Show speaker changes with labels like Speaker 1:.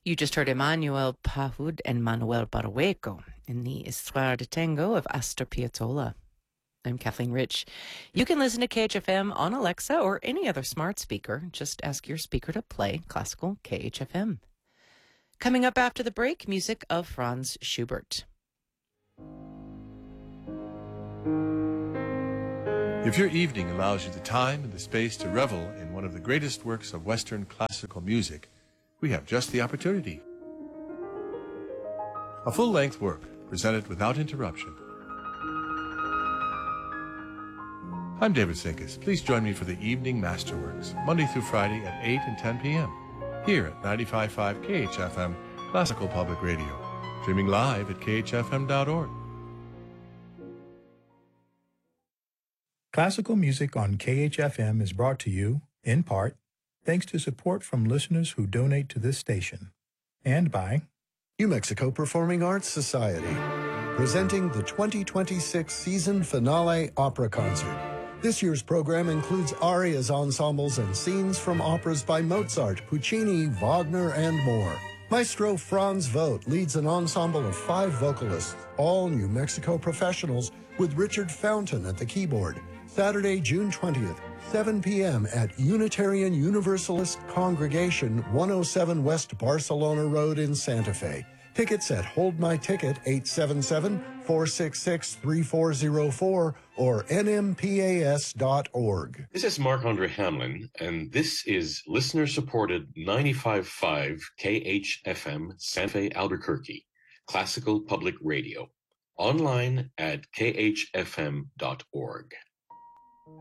Speaker 1: You just heard Emmanuel Pahud and Manuel Barrueco in the Histoire de Tango of Astor Piazzolla. I'm Kathleen Rich. You can listen to KHFM on Alexa or any other smart speaker. Just ask your speaker to play classical KHFM. Coming up after the break, music of Franz Schubert.
Speaker 2: If your evening allows you the time and the space to revel in one of the greatest works of Western classical music, we have just the opportunity. A full-length work presented without interruption. I'm David Sinkus. Please join me for the Evening Masterworks, Monday through Friday at 8 and 10 p.m. here at 95.5 KHFM, Classical Public Radio. Streaming live at khfm.org.
Speaker 3: Classical music on KHFM is brought to you, in part, thanks to support from listeners who donate to this station, and by
Speaker 4: New Mexico Performing Arts Society, presenting the 2026 season finale opera concert. This year's program includes arias, ensembles, and scenes from operas by Mozart, Puccini, Wagner, and more. Maestro Franz Vogt leads an ensemble of 5 vocalists, all New Mexico professionals, with Richard Fountain at the keyboard. Saturday, June 20th, 7 p.m. at Unitarian Universalist Congregation, 107 West Barcelona Road in Santa Fe. Tickets at Hold My Ticket, 877-466-3404 or nmpas.org.
Speaker 5: This is Marc-Andre Hamlin, and this is listener-supported 95.5 KHFM Santa Fe, Albuquerque, Classical Public Radio. Online at khfm.org.